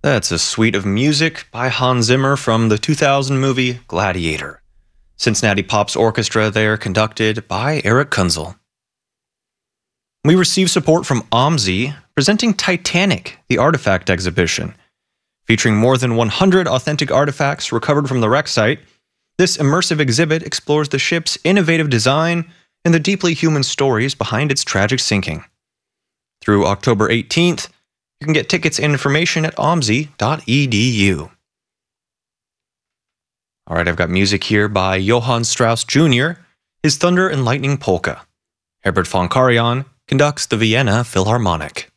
That's a suite of music by Hans Zimmer from the 2000 movie Gladiator. Cincinnati Pop's orchestra there conducted by Eric Kunzel. We received support from OMSI, presenting Titanic, the artifact exhibition. Featuring more than 100 authentic artifacts recovered from the wreck site, this immersive exhibit explores the ship's innovative design and the deeply human stories behind its tragic sinking. Through October 18th, you can get tickets and information at omsi.edu. All right, I've got music here by Johann Strauss Jr., his Thunder and Lightning Polka. Herbert von Karajan conducts the Vienna Philharmonic.